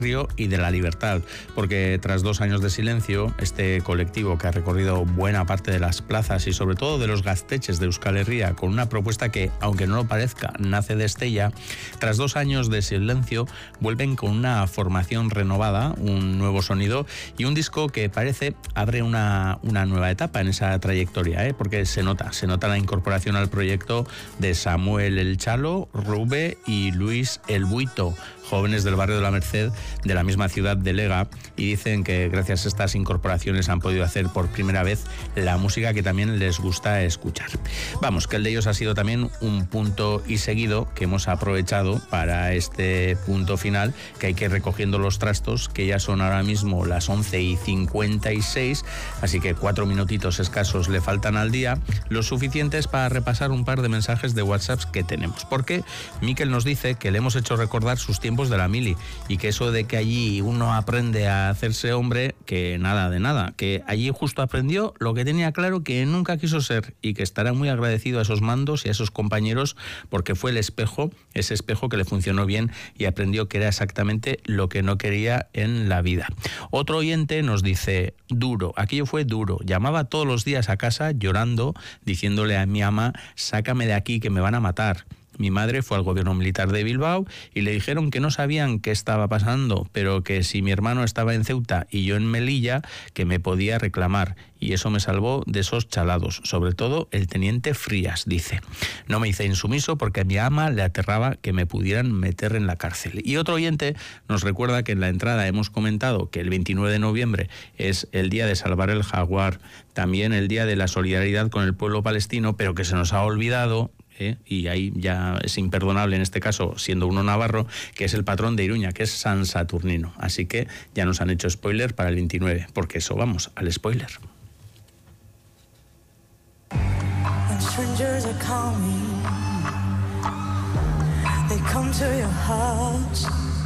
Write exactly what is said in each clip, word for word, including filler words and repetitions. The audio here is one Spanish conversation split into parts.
y de la libertad, porque tras dos años de silencio, este colectivo que ha recorrido buena parte de las plazas y sobre todo de los gaztetxes de Euskal Herria con una propuesta que, aunque no lo parezca, nace de Estella, tras dos años de silencio vuelven con una formación renovada, un nuevo sonido y un disco que parece abre una, una nueva etapa en esa trayectoria, ¿eh? Porque se nota, se nota la incorporación al proyecto de Samuel el Chalo, Rube y Luis el Buito, jóvenes del barrio de la Merced de la misma ciudad de Lega, y dicen que gracias a estas incorporaciones han podido hacer por primera vez la música que también les gusta escuchar. Vamos, que el de ellos ha sido también un punto y seguido que hemos aprovechado para este punto final, que hay que ir recogiendo los trastos, que ya son ahora mismo las once y cincuenta y seis, así que cuatro minutitos escasos le faltan al día, los suficientes para repasar un par de mensajes de WhatsApp que tenemos, porque Miquel nos dice que le hemos hecho recordar sus tiempos de la mili y que eso de que allí uno aprende a hacerse hombre, que nada de nada, que allí justo aprendió lo que tenía claro que nunca quiso ser y que estará muy agradecido a esos mandos y a esos compañeros porque fue el espejo, ese espejo que le funcionó bien y aprendió que era exactamente lo que no quería en la vida. Otro oyente nos dice, duro, aquello fue duro, llamaba todos los días a casa llorando, diciéndole a mi ama, sácame de aquí que me van a matar. Mi madre fue al gobierno militar de Bilbao y le dijeron que no sabían qué estaba pasando, pero que si mi hermano estaba en Ceuta y yo en Melilla, que me podía reclamar. Y eso me salvó de esos chalados, sobre todo el teniente Frías, dice. No me hice insumiso porque a mi ama le aterraba que me pudieran meter en la cárcel. Y otro oyente nos recuerda que en la entrada hemos comentado que el veintinueve de noviembre es el día de salvar el jaguar, también el día de la solidaridad con el pueblo palestino, pero que se nos ha olvidado, ¿eh? Y ahí ya es imperdonable en este caso, siendo uno navarro, que es el patrón de Iruña, que es San Saturnino. Así que ya nos han hecho spoiler para el veintinueve, porque eso, vamos, al spoiler. Strangers are coming, they come to your house.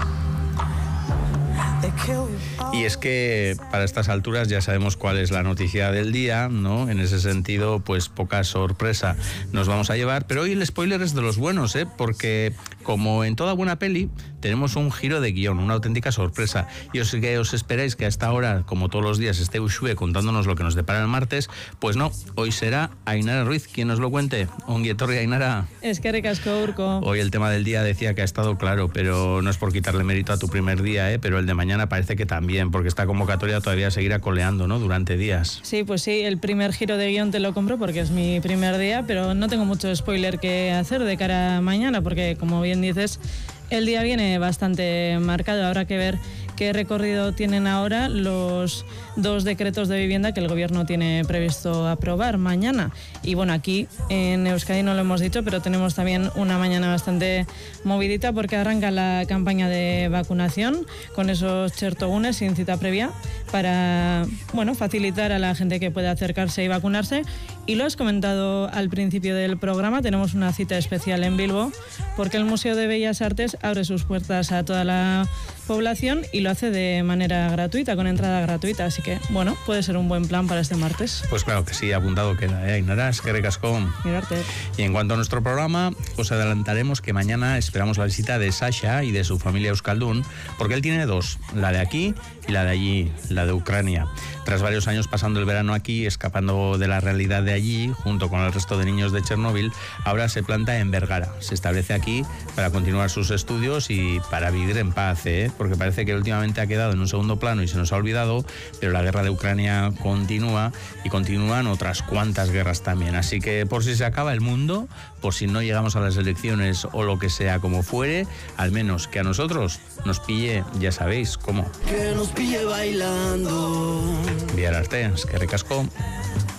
Y es que para estas alturas ya sabemos cuál es la noticia del día, ¿no? En ese sentido, pues poca sorpresa nos vamos a llevar. Pero hoy el spoiler es de los buenos, ¿eh? Porque como en toda buena peli, tenemos un giro de guión, una auténtica sorpresa. Y os, que os esperáis que a esta hora, como todos los días, esté Ushue contándonos lo que nos depara el martes, pues no, hoy será Ainara Ruiz quien nos lo cuente. Ongi etorri, Ainara. Eskerrik asko, Urko. Hoy el tema del día decía que ha estado claro, pero no es por quitarle mérito a tu primer día, ¿eh? Pero el de mañana parece que también, porque esta convocatoria todavía seguirá coleando, ¿no? Durante días. Sí, pues sí, el primer giro de guión te lo compro porque es mi primer día, pero no tengo mucho spoiler que hacer de cara a mañana, porque como bien dices, el día viene bastante marcado. Habrá que ver qué recorrido tienen ahora los dos decretos de vivienda que el gobierno tiene previsto aprobar mañana. Y bueno, aquí en Euskadi no lo hemos dicho, pero tenemos también una mañana bastante movidita porque arranca la campaña de vacunación con esos chertogunes sin cita previa para, bueno, facilitar a la gente que pueda acercarse y vacunarse. Y lo has comentado al principio del programa, tenemos una cita especial en Bilbo porque el Museo de Bellas Artes abre sus puertas a toda la población y lo hace de manera gratuita, con entrada gratuita, así que, bueno, puede ser un buen plan para este martes. Pues claro que sí, apuntado queda, ¿eh? Ainara, eskerrik asko. Mirarte. Y en cuanto a nuestro programa, os adelantaremos que mañana esperamos la visita de Sasha y de su familia euskaldun, porque él tiene dos, la de aquí y la de allí, la de Ucrania. Tras varios años pasando el verano aquí, escapando de la realidad de allí, junto con el resto de niños de Chernóbil, ahora se planta en Vergara. Se establece aquí para continuar sus estudios y para vivir en paz, ¿eh? Porque parece que últimamente ha quedado en un segundo plano y se nos ha olvidado, pero la guerra de Ucrania continúa y continúan otras cuantas guerras también. Así que por si se acaba el mundo, por si no llegamos a las elecciones o lo que sea como fuere, al menos que a nosotros nos pille, ya sabéis cómo. Que nos pille bailando. Bihar arte, eskerrik asko.